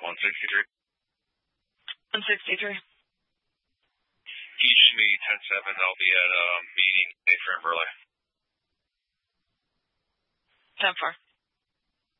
163. 163. East me 10-7. I'll be at a meeting for Burley. 10-4.